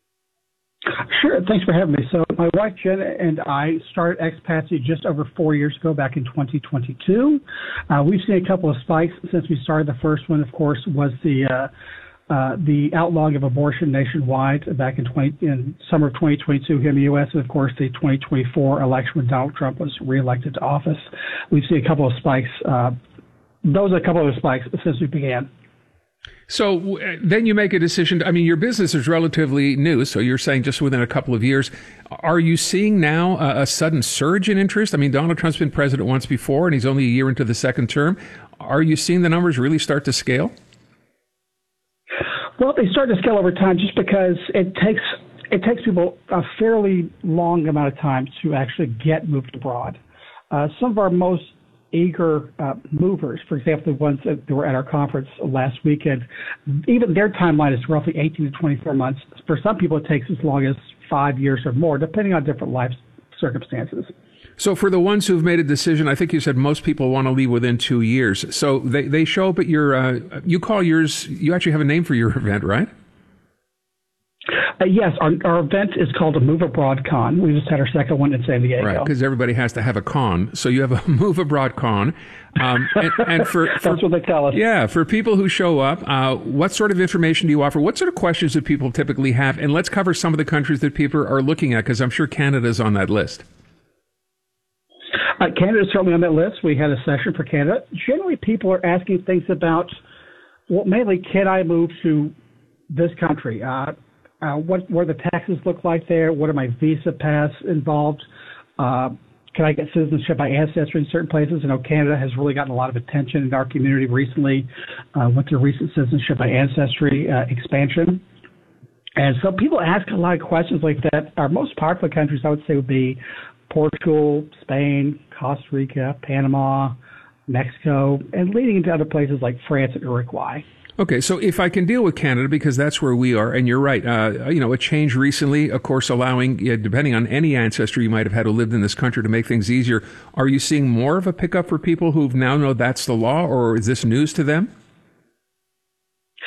Sure. Thanks for having me. So my wife, Jen, and I started Expatsy just over four years ago, back in twenty twenty-two. Uh, we've seen a couple of spikes since we started. The first one, of course, was the uh, uh, the outlawing of abortion nationwide back in, twenty, in summer of twenty twenty-two here in the U S, and, of course, the twenty twenty-four election when Donald Trump was reelected to office. We've seen a couple of spikes. Uh, those are a couple of spikes since we began. So then you make a decision. I mean, your business is relatively new, so you're saying just within a couple of years. Are you seeing now a, a sudden surge in interest? I mean, Donald Trump's been president once before, and he's only a year into the second term. Are you seeing the numbers really start to scale? Well, they start to scale over time just because it takes it takes people a fairly long amount of time to actually get moved abroad. Uh, some of our most eager uh, movers, for example, the ones that were at our conference last weekend, even their timeline is roughly eighteen to twenty-four months. For some people, it takes as long as five years or more, depending on different life circumstances. So for the ones who've made a decision, I think you said most people want to leave within two years. So they, they show up at your, uh, you call yours, you actually have a name for your event, right? Uh, yes, our, our event is called a Move Abroad Con. We just had our second one in San Diego. Right, because everybody has to have a con. So you have a Move Abroad Con. Um, and, and for, for That's what they tell us. Yeah, for people who show up, uh, what sort of information do you offer? What sort of questions do people typically have? And let's cover some of the countries that people are looking at, because I'm sure Canada's on that list. Uh, Canada's certainly on that list. We had a session for Canada. Generally, people are asking things about, well, mainly, can I move to this country? Uh, Uh, what what do the taxes look like there? What are my visa pass involved? Uh, can I get citizenship by ancestry in certain places? I know Canada has really gotten a lot of attention in our community recently uh, with the recent citizenship by ancestry uh, expansion. And so people ask a lot of questions like that. Our most popular countries, I would say, would be Portugal, Spain, Costa Rica, Panama, Mexico, and leading into other places like France and Uruguay. Okay, so if I can deal with Canada, because that's where we are, and you're right, uh, you know, a change recently, of course, allowing, yeah, depending on any ancestry you might have had who lived in this country to make things easier. Are you seeing more of a pickup for people who now know that's the law, or is this news to them?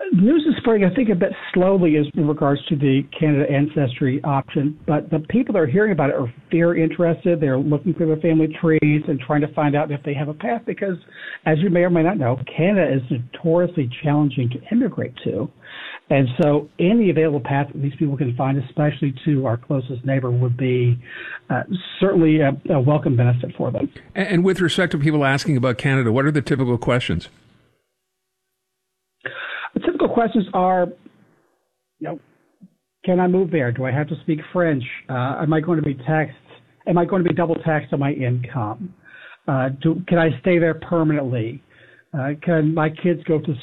News is spreading, I think, a bit slowly as in regards to the Canada Ancestry option, but the people that are hearing about it are very interested. They're looking for their family trees and trying to find out if they have a path because, as you may or may not know, Canada is notoriously challenging to immigrate to. And so any available path that these people can find, especially to our closest neighbor, would be uh, certainly a, a welcome benefit for them. And, and with respect to people asking about Canada, what are the typical questions? The typical questions are, you know, can I move there? Do I have to speak French? Uh, am I going to be taxed? Am I going to be double taxed on my income? Uh, do, can I stay there permanently? Uh, can my kids go to